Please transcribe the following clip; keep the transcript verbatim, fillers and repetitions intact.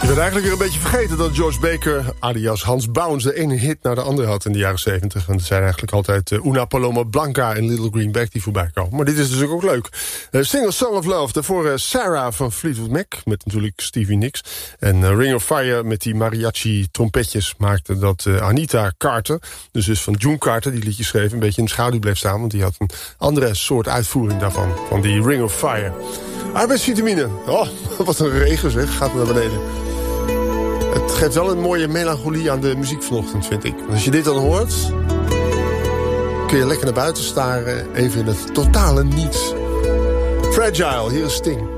Je bent eigenlijk weer een beetje vergeten dat George Baker, alias Hans Bounce, de ene hit naar de andere had in de jaren zeventig. En het zijn eigenlijk altijd uh, Una Paloma Blanca en Little Greenback die voorbij komen. Maar dit is dus ook leuk. Uh, Single Song of Love, daarvoor uh, Sarah van Fleetwood Mac, met natuurlijk Stevie Nicks. En uh, Ring of Fire met die mariachi trompetjes maakte dat uh, Anita Carter, dus, dus van June Carter, die liedjes schreef, een beetje in de schaduw bleef staan. Want die had een andere soort uitvoering daarvan, van die Ring of Fire. Arbeidsvitamine. Oh, wat een regen zeg, gaat naar beneden. Het geeft wel een mooie melancholie aan de muziek vanochtend, vind ik. Als je dit dan hoort, kun je lekker naar buiten staren, even in het totale niets. Fragile, hier is Sting.